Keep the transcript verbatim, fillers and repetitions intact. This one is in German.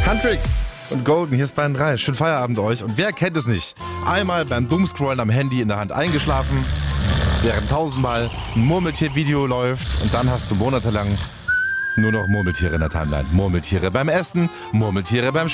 Huntrix und Golden, hier ist Bayern drei. Schönen Feierabend euch. Und wer kennt es nicht? Einmal beim Doomscrollen am Handy in der Hand eingeschlafen, während tausendmal ein Murmeltier-Video läuft und dann hast du monatelang nur noch Murmeltiere in der Timeline. Murmeltiere beim Essen, Murmeltiere beim